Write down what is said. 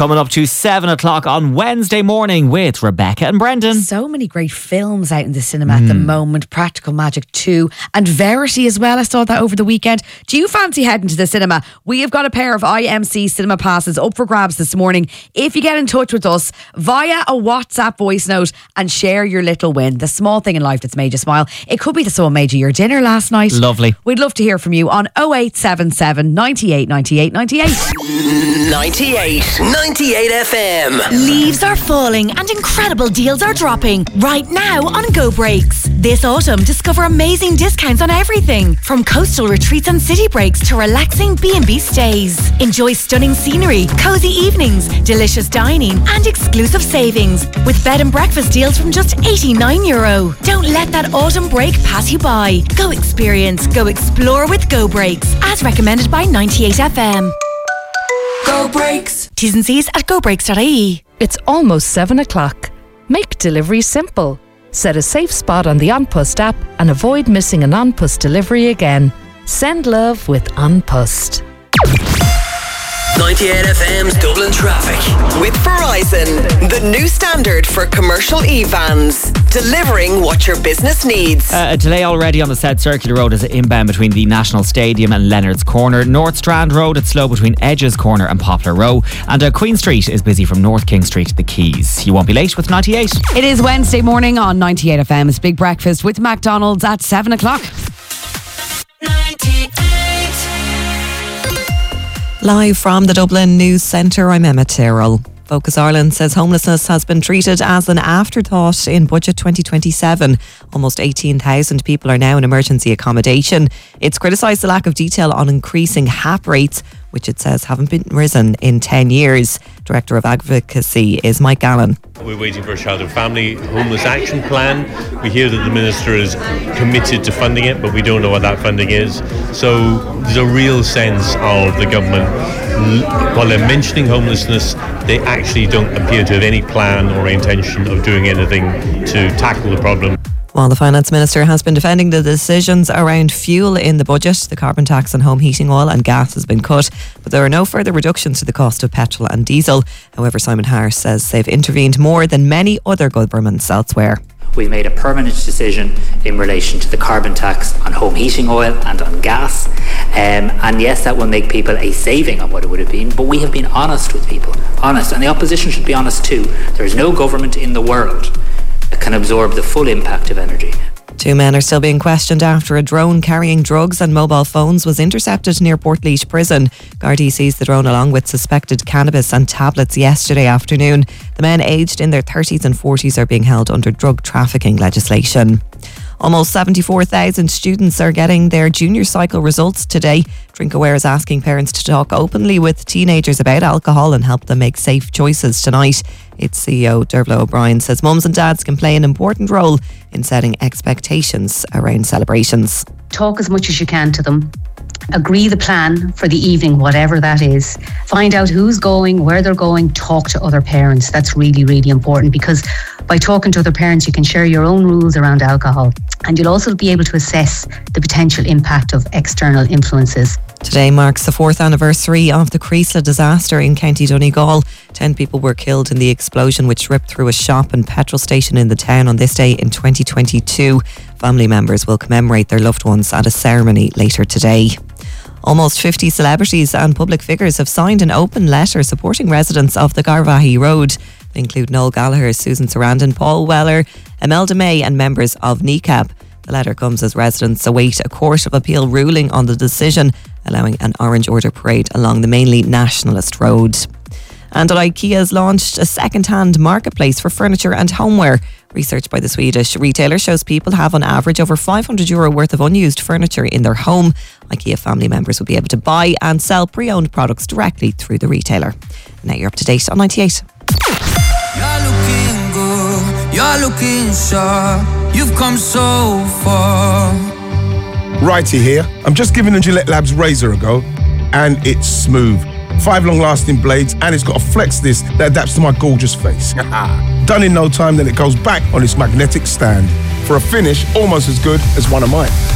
Coming up to 7 o'clock on Wednesday morning with Rebecca and Brendan. So many great films out in the cinema at the moment. Practical Magic 2 and Verity as well. I saw that over the weekend. Do you fancy heading to the cinema? We have got a pair of IMC cinema passes up for grabs this morning. If you get in touch with us via a WhatsApp voice note and share your little win, the small thing in life that's made you smile. It could be that someone made you your dinner last night. Lovely. We'd love to hear from you on 0877 98 98 98. 98 FM. Leaves are falling and incredible deals are dropping right now on Go Breaks. This autumn, discover amazing discounts on everything from coastal retreats and city breaks to relaxing B&B stays. Enjoy stunning scenery, cozy evenings, delicious dining and exclusive savings with bed and breakfast deals from just €89. Don't let that autumn break pass you by. Go experience, go explore with Go Breaks, as recommended by 98 FM. Go Breaks. T's and C's at gobreaks.ie. It's almost 7 o'clock. Make delivery simple. Set a safe spot on the OnPost app and avoid missing an OnPost delivery again. Send love with OnPost. 98 FM's Dublin Traffic. With Verizon, the new standard for commercial e-vans. Delivering what your business needs. A delay already on the South Circular Road as inbound between the National Stadium and Leonard's Corner. North Strand Road, it's slow between Edges Corner and Poplar Row. And Queen Street is busy from North King Street to the Quays. You won't be late with 98. It is Wednesday morning on 98 FM's Big Breakfast with McDonald's at 7 o'clock. 98. Live from the Dublin News Centre, I'm Emma Tyrrell. Focus Ireland says homelessness has been treated as an afterthought in Budget 2027. Almost 18,000 people are now in emergency accommodation. It's criticised the lack of detail on increasing HAP rates, which it says haven't been risen in 10 years. Director of Advocacy is Mike Gallen. We're waiting for a Child and Family Homeless Action Plan. We hear that the Minister is committed to funding it, but we don't know what that funding is. So there's a real sense of the government, while they're mentioning homelessness, they actually don't appear to have any plan or intention of doing anything to tackle the problem. While the Finance Minister has been defending the decisions around fuel in the budget, the carbon tax on home heating oil and gas has been cut, but there are no further reductions to the cost of petrol and diesel. However, Simon Harris says they've intervened more than many other governments elsewhere. We've made a permanent decision in relation to the carbon tax on home heating oil and on gas. And yes, that will make people a saving on what it would have been, but we have been honest with people. Honest. And the opposition should be honest too. There is no government in the world that can absorb the full impact of energy. 2 men are still being questioned after a drone carrying drugs and mobile phones was intercepted near Portlaoise Prison. Gardaí seized the drone along with suspected cannabis and tablets yesterday afternoon. The men aged in their 30s and 40s are being held under drug trafficking legislation. Almost 74,000 students are getting their junior cycle results today. Drinkaware is asking parents to talk openly with teenagers about alcohol and help them make safe choices tonight. Its CEO, Dervla O'Brien, says mums and dads can play an important role in setting expectations around celebrations. Talk as much as you can to them. Agree the plan for the evening, whatever that is. Find out who's going, where they're going. Talk to other parents. That's really, really important, because by talking to other parents, you can share your own rules around alcohol, and you'll also be able to assess the potential impact of external influences. Today marks the 4th anniversary of the Creasla disaster in County Donegal. 10 people were killed in the explosion which ripped through a shop and petrol station in the town on this day in 2022. Family members will commemorate their loved ones at a ceremony later today. Almost 50 celebrities and public figures have signed an open letter supporting residents of the Garvaghey Road. They include Noel Gallagher, Susan Sarandon, Paul Weller, Imelda May and members of NECAB. The letter comes as residents await a Court of Appeal ruling on the decision allowing an Orange Order parade along the mainly nationalist road. And IKEA has launched a second-hand marketplace for furniture and homeware. Research by the Swedish retailer shows people have on average over €500 worth of unused furniture in their home. IKEA family members will be able to buy and sell pre-owned products directly through the retailer. Now you're up to date on 98. You're looking good, you're looking sharp. You've come so far. Righty here. I'm just giving the Gillette Labs razor a go, and it's smooth. 5 long-lasting blades, and it's got a flex disc that adapts to my gorgeous face. Done in no time, then it goes back on its magnetic stand for a finish almost as good as one of mine.